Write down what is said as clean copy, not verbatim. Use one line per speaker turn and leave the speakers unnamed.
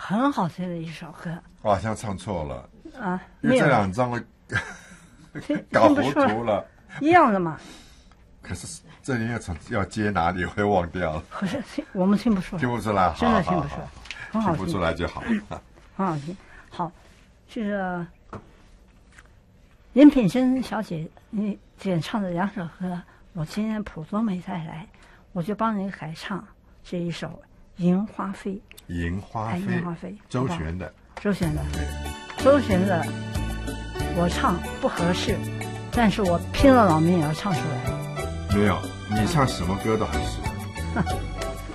很好听的一首歌。
我好像唱错了
啊，
因为这两张的搞糊涂了，
一样的嘛。
可是这音乐要接哪里会忘掉了？
可是我们听不出来，
听不出来，
真的听不出来，很好听，
听不出来就好，
很好听。好，这个任品珍小姐你演唱的两首歌，我今天谱都没带来，我就帮你改唱这一首《银花飞》。
银花飞，
银花飞，
周璇的，
周璇的，周璇的，我唱不合适，但是我拼了老命也要唱出来。
没有，你唱什么歌都合适。